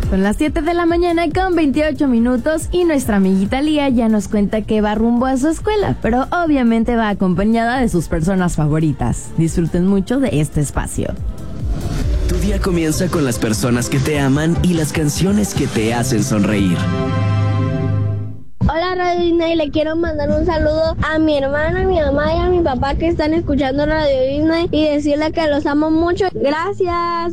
Son las 7 de la mañana con 28 minutos y nuestra amiguita Lía ya nos cuenta que va rumbo a su escuela, pero obviamente va acompañada de sus personas favoritas. Disfruten mucho de este espacio. Tu día comienza con las personas que te aman y las canciones que te hacen sonreír. Hola Radio Disney, le quiero mandar un saludo a mi hermana, a mi mamá y a mi papá que están escuchando Radio Disney y decirle que los amo mucho. Gracias.